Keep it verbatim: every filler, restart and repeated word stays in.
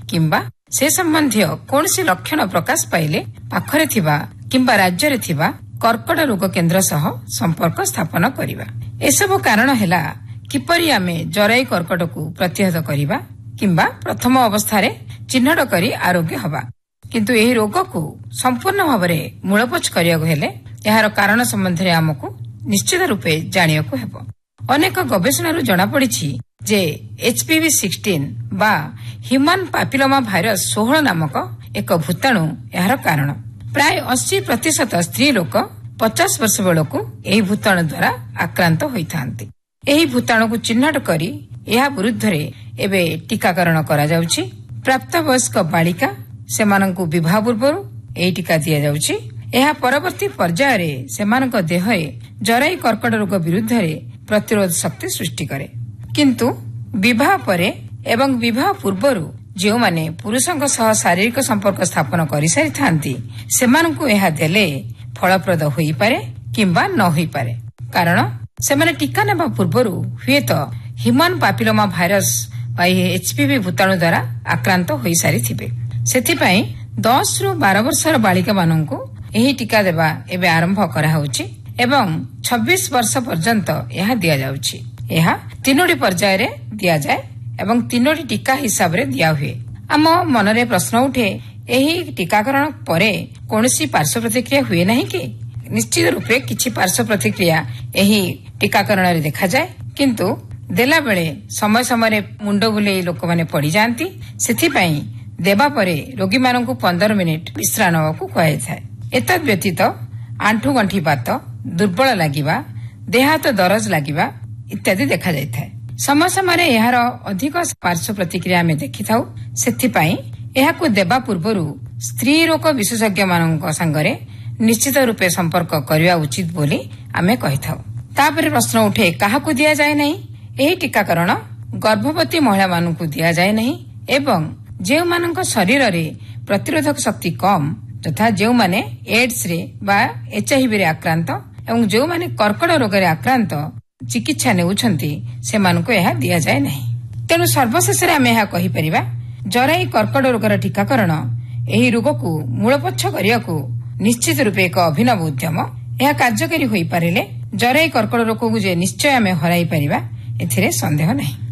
किंबा से संबंधी कौनसी लक्षण प्रकाश पाइले पाखरे थिबा किंबा राज्य थिबा कर्कट रोग केन्द्र सह संपर्क स्थापन करिबा। एसबु कारण हेला किपरि आमे जराई कर्कट को प्रतिहत करिबा किंबा प्रथम अवस्था रे चिन्हट करी आरोग्य हबा। किंतु एही रोग को संपूर्ण भाव मूलपोछ करियाको हेले यार कारण संबंध में आमको निश्चित रूपे जानिया को हेबो। अनेक गवेषणारू जणा पड़िछि जे एचपीवी सिक्सटीन बा ह्यूमन पापिलोमा भाइरस सोलह नामक एक भूताणु यार कारण। प्राय अस्सी प्रतिशत स्त्री लोक पचास वर्ष बेलू यही भूताणु द्वारा आक्रांत होइथांती। एही भूताणु को चिन्हट करी या विरुद्ध रे एबे टीकाकरण करा जाउछि। प्राप्त वयस्क बालिका सेमानंकु विवाह पूर्व एही टीका दिया जाउछि। एहा परवर्ती पर्याय रे सेमानक देहरे जराई कर्कट रोग विरुद्ध रे प्रतिरोध शक्ति सृष्टि करे। किंतु विवाह परे एवं विवाह पूर्वरु जो माने पुरुषंक सह शारीरिक संपर्क स्थापन करि सारि थांती सेमानंकु एहा देले फलप्रद होई पारे किंबा न होई पारे। कारण सेमाने टीका नेबा पूर्वरु हुएत ह्यूमन पापिलोमा भाइरस बा एचपीवी भूताणु द्वारा आक्रांत होई सारि थिबे। सेथिपई दस रु बारह वर्षर बालिका मानंकु एही टीका देबा एबे आरंभ करा होउछि एवं छब्बीस वर्ष पर्यंत यह दिया जाउछि। यह तीनोटी पर्याय रे दिया जाए एवं तीनोटी टीका हिसाब रे दिया हुए। आम मनरे प्रश्न उठे एही टीकाकरण परे कोनोसी पार्श्व प्रतिक्रिया हुए नहीं कि? निश्चित रूपे किछि पार्श्व प्रतिक्रिया एही टीकाकरण रे देखा जाए, किंतु देला बेले समय समय मुंड बुले लोक माने पड़ी जांती। सेथिपई देबा परे रोगी माननकु पंद्रह मिनिट विश्राम नवाकू कहा जाए। एतद व्यतीत आंठु गंठी बात, दुर्बल लागिबा, देहात दरज लागिबा इत्यादि देखा जायଥାଏ। समय समय यार अधिक पार्श्व प्रतिक्रिया में देखि थाउ। सेथिपई एहाकू देबा पूर्वरु स्त्री रोग विशेषज्ञ माननक संगरे निश्चित रूपे संपर्क करिया उचित बोली आमे कहिथाउ। तापर प्रश्न उठे काहाकू दिया जाय नहीं? एही टीकाकरण गर्भवती महिला माननकू दिया जाय नहीं एवं जे माननक शरीर रे प्रतिरोधक शक्ति कम तथा जो माने एड्स रे बा एचआईवी रे आक्रांत एवं जो माने कर्कट रोग रे आक्रांत चिकित्सा नेउछंती से मानको यह दिया जाय नहीं। तेणु सर्वशेष रे आमे यह कहि परिबा जराई कर्कट रोगर टीकाकरण एही रोग को मूलपोछ करियाको निश्चित रूपे एक अभिनव उद्यम। यह कार्यकारी होई पारिले जराई कर्कट रोग को जे निश्चय आमे हराई परिबा एथिरे संदेह नहीं।